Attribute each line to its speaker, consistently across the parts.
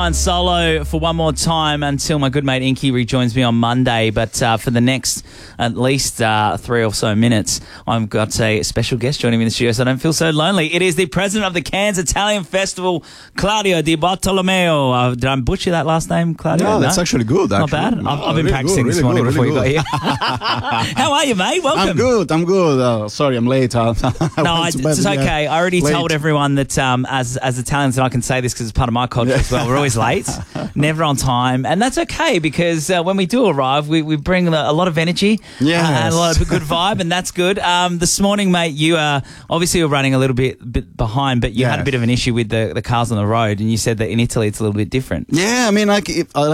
Speaker 1: On solo for one more time until my good mate Inky rejoins me on Monday. But for the next at least 3 or so minutes, I've got a special guest joining me in the studio, so I don't feel so lonely. It is the president of the Cairns Italian Festival, Claudio Di Bartolomeo. Did I butcher that last name, Claudio?
Speaker 2: No, that's actually good.
Speaker 1: Not bad. I've been practicing this morning before you got here. How are you, mate? Welcome.
Speaker 2: I'm good. Sorry, I'm late.
Speaker 1: No, it's okay. I already told everyone that as Italians, and I can say this because it's part of my culture as well, we're always late, never on time, and that's okay because when we do arrive, we bring a lot of energy and a lot of good vibe, and that's good. This morning, mate, you obviously were running a little bit behind, but you had a bit of an issue with the cars on the road, and you said that in Italy it's a little bit different.
Speaker 2: Yeah, I mean, like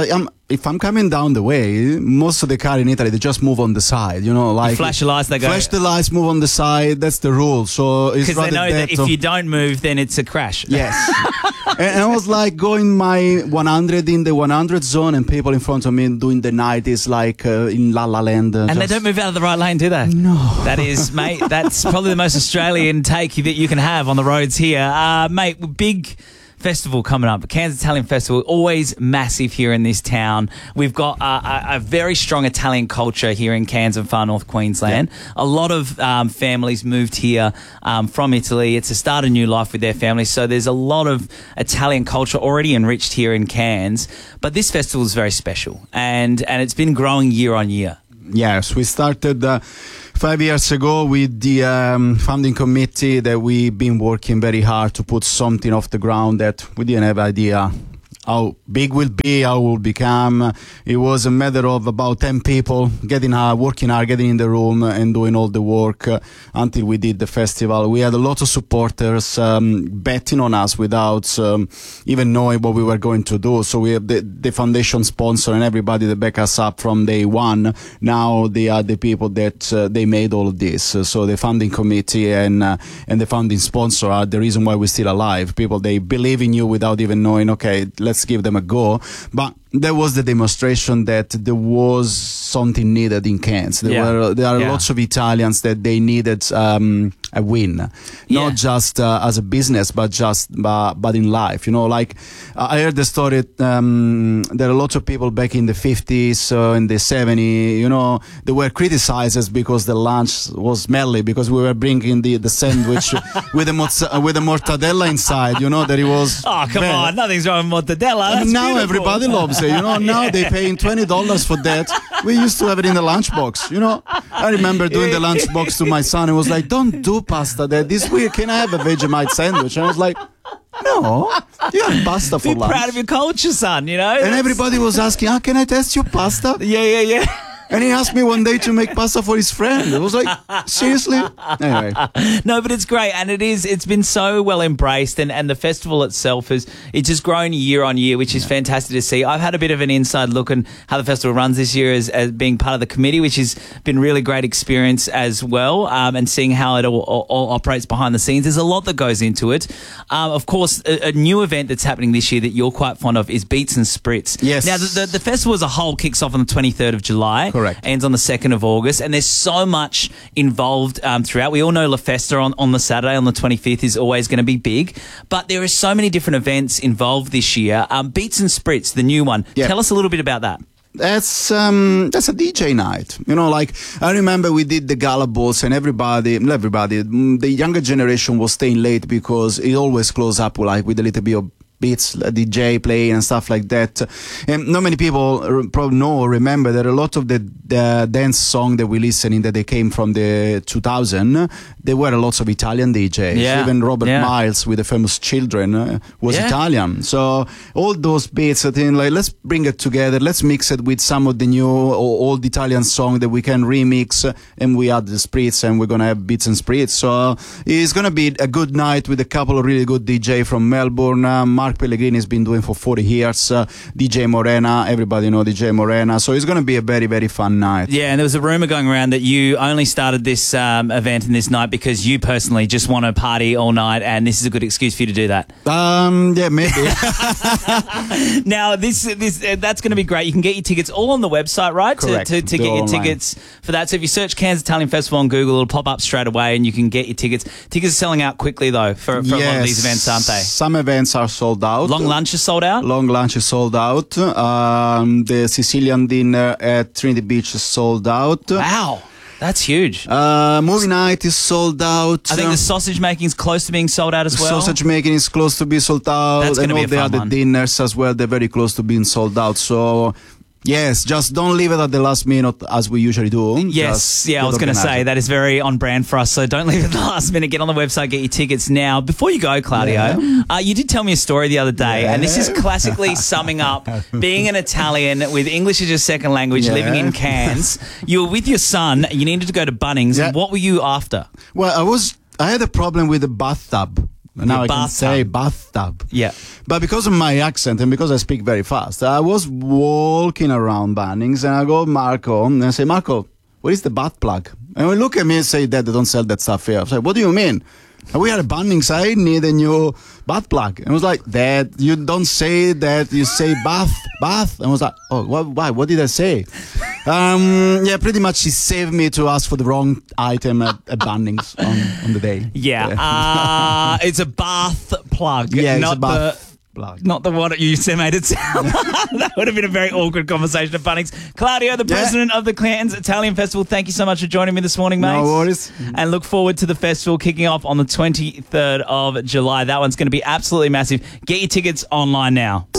Speaker 2: if I'm coming down the way, most of the car in Italy, they just move on the side, like...
Speaker 1: You flash the lights, they go...
Speaker 2: Flash the lights, move on the side, that's the rule. So it's
Speaker 1: because they know that if you don't move, then it's a crash.
Speaker 2: Yes. And I was like going my 100 in the 100 zone, and people in front of me doing the 90s like in La La Land.
Speaker 1: And they don't move out of the right lane, do they?
Speaker 2: No.
Speaker 1: That is, mate, that's probably the most Australian take that you can have on the roads here. Mate, big... festival coming up, Cairns Italian Festival, always massive here in this town. We've got a very strong Italian culture here in Cairns and far north Queensland. Yeah. A lot of families moved here from Italy. It's to start a new life with their families. So there's a lot of Italian culture already enriched here in Cairns. But this festival is very special, and it's been growing year on year.
Speaker 2: Yes, we started 5 years ago with the founding committee that we've been working very hard to put something off the ground that we didn't have idea how big will be, how it will become. It was a matter of about 10 people working hard, getting in the room and doing all the work until we did the festival. We had a lot of supporters betting on us without even knowing what we were going to do. So we have the foundation sponsor and everybody that back us up from day one. Now they are the people that they made all of this. So the founding committee and the founding sponsor are the reason why we're still alive. People, they believe in you without even knowing, okay, let's give them a go. But there was the demonstration that there was something needed in Cairns. There are lots of Italians that they needed a win, not just as a business, but in life. Like I heard the story. There are lots of people back in the 50s, in the 70s. They were criticized because the lunch was smelly because we were bringing the sandwich with the mortadella inside. That it was.
Speaker 1: Oh come on, nothing's wrong with mortadella. That's
Speaker 2: now
Speaker 1: beautiful.
Speaker 2: Everybody loves it. Now they're paying $20 for that. We used to have it in the lunchbox. I remember doing the lunchbox to my son. He was like, "Don't do pasta there this week. Can I have a Vegemite sandwich?" And I was like, "No, you have pasta for lunch."
Speaker 1: Be proud of your culture, son.
Speaker 2: And everybody was asking, "Can I test your pasta?"
Speaker 1: Yeah.
Speaker 2: And he asked me one day to make pasta for his friend. I was like, seriously? Anyway.
Speaker 1: No, but it's great. And it's been so well embraced. And the festival itself it's just grown year on year, which is fantastic to see. I've had a bit of an inside look on how the festival runs this year as being part of the committee, which has been really great experience as well. And seeing how it all operates behind the scenes. There's a lot that goes into it. Of course, a new event that's happening this year that you're quite fond of is Beats and Spritz.
Speaker 2: Yes.
Speaker 1: Now, the festival as a whole kicks off on the 23rd of July.
Speaker 2: Correct.
Speaker 1: Ends on the 2nd of August, and there's so much involved throughout. We all know La Festa on the Saturday, on the 25th, is always going to be big, but there are so many different events involved this year. Beats and Spritz, the new one. Yeah. Tell us a little bit about that.
Speaker 2: That's a DJ night. Like I remember we did the gala balls and the younger generation was staying late because it always closed up with a little bit of beats, a DJ playing and stuff like that. And not many people probably know or remember that a lot of the dance song that we listening that they came from the 2000, there were lots of Italian DJs.
Speaker 1: Yeah.
Speaker 2: Even Robert Miles with the famous Children was Italian. So all those beats, I think, let's bring it together. Let's mix it with some of the new or old Italian song that we can remix, and we add the Spritz, and we're gonna have Beats and Spritz. So it's gonna be a good night with a couple of really good DJ from Melbourne. Mark Pellegrini has been doing for 40 years. DJ Morena, everybody know DJ Morena. So it's going to be a very, very fun night.
Speaker 1: Yeah, and there was a rumor going around that you only started this event and this night because you personally just want to party all night, and this is a good excuse for you to do that.
Speaker 2: Yeah, maybe.
Speaker 1: Now, that's going to be great. You can get your tickets all on the website, right?
Speaker 2: Correct.
Speaker 1: To get your tickets for that. So if you search Cairns Italian Festival on Google, it'll pop up straight away, and you can get your tickets. Tickets are selling out quickly, though, for a lot of these events, aren't they?
Speaker 2: Some events are sold sold out.
Speaker 1: Long lunch is sold out?
Speaker 2: Long lunch is sold out. The Sicilian dinner at Trinity Beach is sold out.
Speaker 1: Wow. That's huge.
Speaker 2: Movie night is sold out.
Speaker 1: I think the sausage making is close to being sold out as well.
Speaker 2: Sausage making is close to be sold out.
Speaker 1: That's going to be a fun
Speaker 2: all the other dinners as well, they're very close to being sold out. So, yes, just don't leave it at the last minute as we usually do.
Speaker 1: Yes, I was going to say that is very on brand for us. So don't leave it at the last minute. Get on the website, get your tickets now. Before you go, Claudio, you did tell me a story the other day, and this is classically summing up being an Italian with English as your second language, living in Cairns. You were with your son. You needed to go to Bunnings.
Speaker 2: Yeah.
Speaker 1: What were you after?
Speaker 2: Well, I had a problem with the bathtub. Now I can say bathtub.
Speaker 1: Yeah.
Speaker 2: But because of my accent and because I speak very fast, I was walking around Bunnings and I go to Marco and I say, Marco, where is the butt plug? And he look at me and say, Dad, they don't sell that stuff here. I say, what do you mean? And we are at Bunnings, I need a new butt plug. And I was like, Dad, you don't say that, you say bath. And I was like, oh, why? What did I say? Pretty much he saved me to ask for the wrong item at Bunnings on the day.
Speaker 1: Yeah. It's a bath plug.
Speaker 2: Yeah,
Speaker 1: not
Speaker 2: it's a bath plug.
Speaker 1: Not the one you made it sound. That would have been a very awkward conversation at Bunnings. Claudio, the president of the Cairns Italian Festival, thank you so much for joining me this morning, mate.
Speaker 2: No worries.
Speaker 1: And look forward to the festival kicking off on the 23rd of July. That one's going to be absolutely massive. Get your tickets online now.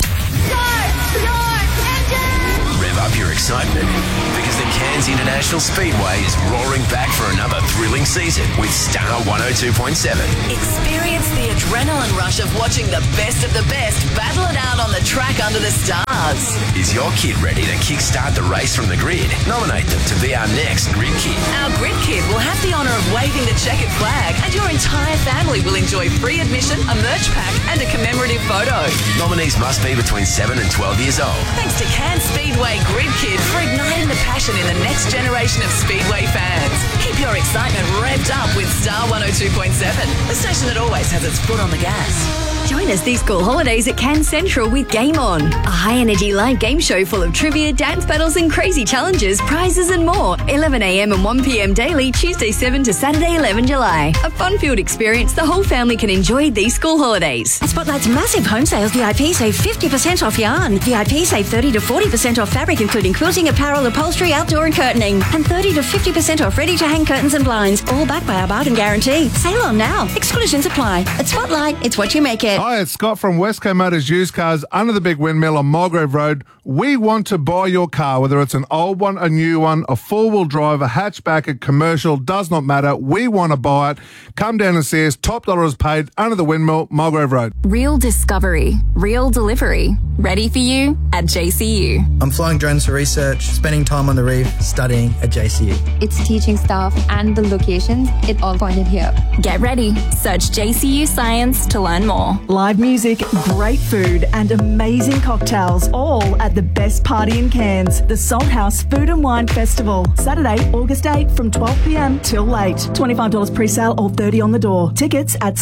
Speaker 3: Rev up your excitement because the Cairns International Speedway is roaring back for another thrilling season with Star 102.7.
Speaker 4: Experience the adrenaline rush of watching the best battle it out on the track under the stars.
Speaker 3: Is your kid ready to kickstart the race from the grid? Nominate them to be our next Grid Kid.
Speaker 4: Our Grid Kid will have the honour of waving the checkered flag, and your entire family will enjoy free admission, a merch pack and a commemorative photo.
Speaker 3: Nominees must be between 7 and 12 years old.
Speaker 4: Thanks to Cairns Speedway Grid Kid for igniting the passion in the next generation of Speedway fans. Keep your excitement revved up with Star 102.7, the station that always has its foot on the gas.
Speaker 5: Join us these school holidays at Cairns Central with Game On, a high-energy live game show full of trivia, dance battles and crazy challenges, prizes and more. 11 a.m. and 1 p.m. daily, Tuesday 7 to Saturday 11 July. A fun-filled experience the whole family can enjoy these school holidays.
Speaker 6: At Spotlight's massive home sales, VIP save 50% off yarn. VIP save 30 to 40% off fabric, including quilting, apparel, upholstery, outdoor and curtaining. And 30 to 50% off ready-to-hang curtains and blinds, all backed by our bargain guarantee. Sale on now. Exclusions apply. At Spotlight, it's what you make it.
Speaker 7: Hi, it's Scott from Westco Motors Used Cars under the Big Windmill on Mulgrave Road. We want to buy your car, whether it's an old one, a new one, a four-wheel drive, a hatchback, a commercial, does not matter. We want to buy it. Come down and see us. Top dollar is paid under the Windmill, Mulgrave Road.
Speaker 8: Real discovery, real delivery. Ready for you at JCU.
Speaker 9: I'm flying drones for research, spending time on the reef, studying at JCU.
Speaker 10: Its teaching staff and the locations, it all pointed here.
Speaker 8: Get ready. Search JCU Science to learn more.
Speaker 11: Live music, great food and amazing cocktails, all at the best party in Cairns, the Salt House Food and Wine Festival. Saturday, August 8 from 12 p.m. till late. $25 pre-sale or $30 on the door. Tickets at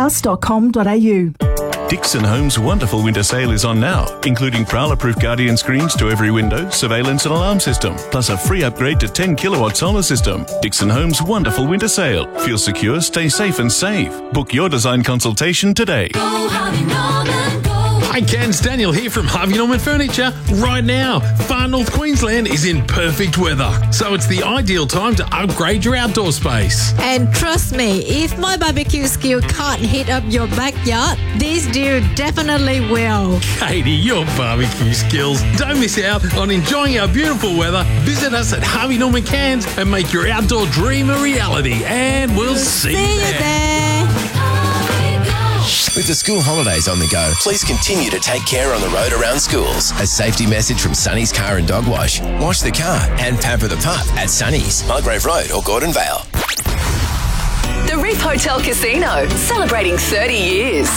Speaker 11: salthouse.com.au.
Speaker 12: Dixon Homes' wonderful winter sale is on now, including prowler-proof Guardian screens to every window, surveillance and alarm system, plus a free upgrade to 10 kilowatt solar system. Dixon Homes' wonderful winter sale. Feel secure, stay safe and save. Book your design consultation today.
Speaker 13: Go Harvey Norman, go. Hi Cairns, Daniel here from Harvey Norman Furniture. Right now, Far North Queensland is in perfect weather, so it's the ideal time to upgrade your outdoor space.
Speaker 14: And trust me, if my barbecue skill can't hit up your backyard, this dude definitely will.
Speaker 13: Katie, your barbecue skills. Don't miss out on enjoying our beautiful weather. Visit us at Harvey Norman Cairns and make your outdoor dream a reality. And we'll see you there.
Speaker 3: With the school holidays on the go, please continue to take care on the road around schools. A safety message from Sunny's Car and Dog Wash. Wash the car and pamper the pup at Sunny's, Mulgrave Road or Gordon Vale.
Speaker 4: The Reef Hotel Casino, celebrating 30 years.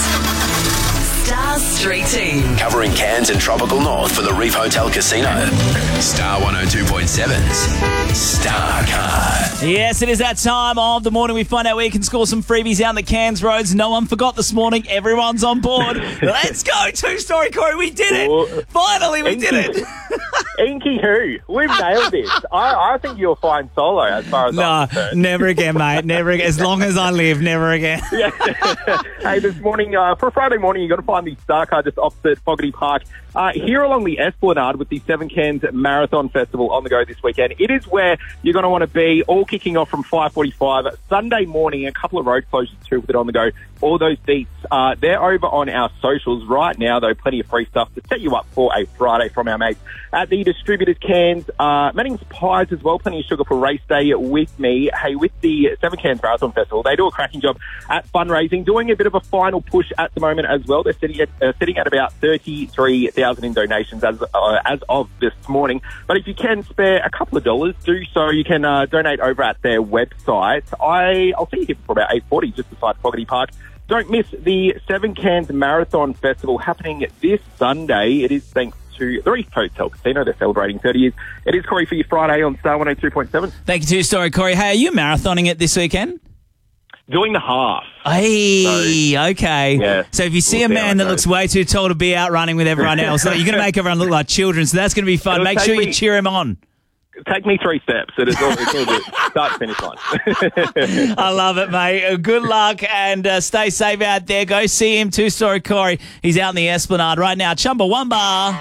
Speaker 4: Star Street Team.
Speaker 3: Covering Cairns and Tropical North for the Reef Hotel Casino. Star 102.7's Star Card.
Speaker 1: Yes, it is that time of the morning we find out where you can score some freebies out in the Cairns roads. No one forgot this morning. Everyone's on board. Let's go. Two-story, Corey. We did it. Finally, we did it.
Speaker 15: Inky who? We've nailed this. I think you'll find solo as far as I'm concerned.
Speaker 1: Never again, mate. Never again. As long as I live, never again.
Speaker 15: Yeah. Hey, this morning, for Friday morning, you got to find find the Star Car just opposite Fogarty Park. Here along the Esplanade with the Seven Cairns Marathon Festival on the go this weekend. It is where you're going to want to be, all kicking off from 5:45 Sunday morning. A couple of road closures too with it on the go. All those deets, they're over on our socials right now, though. Plenty of free stuff to set you up for a Friday from our mates at the Distributors Cairns. Manning's Pies as well. Plenty of sugar for race day with me. Hey, with the Seven Cairns Marathon Festival, they do a cracking job at fundraising, doing a bit of a final push at the moment as well. They're sitting at about 33,000 in donations as of this morning. But if you can spare a couple of dollars, do so. You can donate over at their website. I'll see you here for about 8:40 just beside Fogarty Park. Don't miss the Seven Cairns Marathon Festival happening this Sunday. It is thanks to the Reef Hotel Casino. They're celebrating 30 years. It is Corey for your Friday on Star 102.7.
Speaker 1: Thank you, two-story Corey. Hey, are you marathoning it this weekend?
Speaker 15: Doing the half.
Speaker 1: Hey, okay.
Speaker 15: Yeah,
Speaker 1: so if you see a man that looks way too tall to be out running with everyone else, you're going to make everyone look like children, so that's going to be fun. Make sure you cheer him on.
Speaker 15: Take me 3 steps. It's all good. Start to finish line.
Speaker 1: I love it, mate. Good luck and stay safe out there. Go see him, two-story Corey. He's out in the Esplanade right now. Chumbawamba.